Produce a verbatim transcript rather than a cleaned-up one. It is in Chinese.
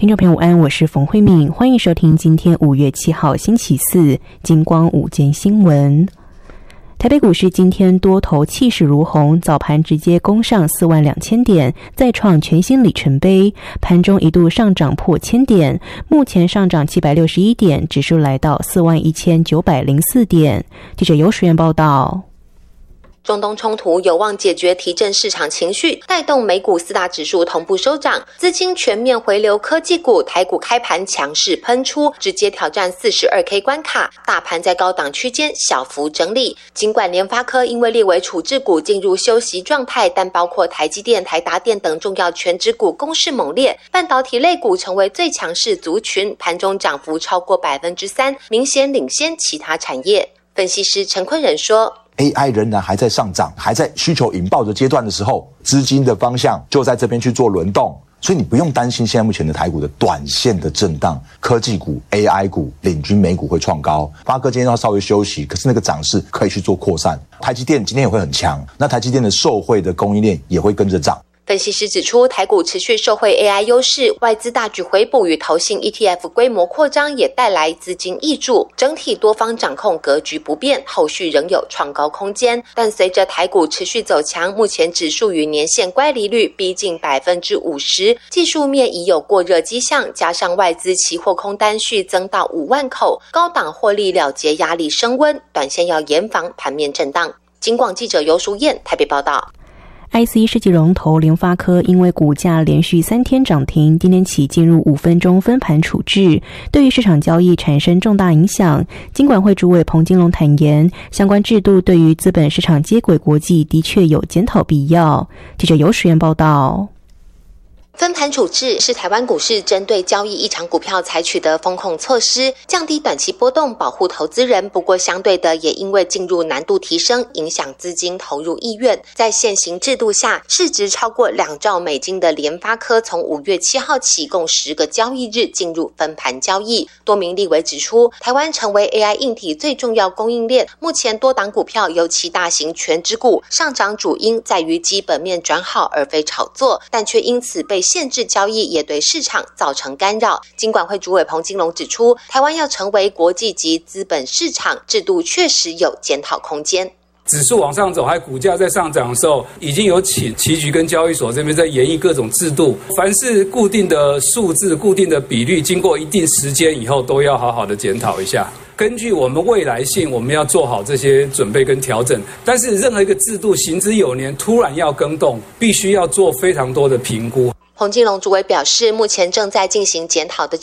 听众朋友午安，我是冯慧敏，欢迎收听今天五月七号星期四金光午间新闻。台北股市今天多头气势如虹，早盘直接攻上四万两千点，再创全新里程碑，盘中一度上涨破千点，目前上涨七百六十一点，指数来到四万一千九百零四点。记者尤淑媛报道。 中东冲突有望解决，提振市场情绪，带动美股四大指数同步收涨，资金全面回流科技股，台股开盘强势喷出，直接挑战 四十二K 关卡，大盘在高档区间小幅整理。尽管联发科因为列为处置股进入休息状态，但包括台积电、台达电等重要全指股攻势猛烈，半导体类股成为最强势族群，盘中涨幅超过 百分之三， 明显领先其他产业。分析师陈坤仁说 A I 仍然还在上涨，还在需求引爆的阶段的时候，资金的方向就在这边去做轮动，所以你不用担心现在目前的台股的短线的震荡，科技股 A I 股领军美股会创高，发科今天要稍微休息，可是那个涨势可以去做扩散，台积电今天也会很强，那台积电的受惠的供应链也会跟着涨。 分析师指出，台股持续受惠 A I 优势，外资大举回补与投信 E T F 规模扩张也带来资金挹注，整体多方掌控格局不变，后续仍有创高空间。但随着台股持续走强，目前指数与年线乖离率逼近 百分之五十， 技术面已有过热迹象，加上外资期货空单续增到五万口，高档获利了结压力升温，短线要严防盘面震荡。金广记者尤淑燕台北报道。 I C 世纪龙头联发科因为股价连续三天涨停，今天起进入五分钟分盘处置，对于市场交易产生重大影响。金管会主委彭金龙坦言，相关制度对于资本市场接轨国际的确有检讨必要。记者尤淑媛报道。 分盘处置是台湾股市针对交易异常股票采取的风控措施，降低短期波动，保护投资人。不过相对的，也因为进入难度提升，影响资金投入意愿。在现行制度下，市值超过两兆美金的联发科，从五月七号起，共十个交易日进入分盘交易。多名立委指出，台湾成为 A I 硬体最重要供应链，目前多档股票，尤其大型全指股上涨主因在于基本面转好，而非炒作，但却因此被限制交易，也对市场造成干扰。金管会主委彭金龙指出，台湾要成为国际级资本市场，制度确实有检讨空间。 指数往上走，还股价在上涨的时候，已经有期期局跟交易所这边在研议各种制度，凡是固定的数字、固定的比率，经过一定时间以后，都要好好的检讨一下。根据我们未来性，我们要做好这些准备跟调整。但是任何一个制度行之有年，突然要更动，必须要做非常多的评估。 彭金龙主委表示，目前正在进行检讨的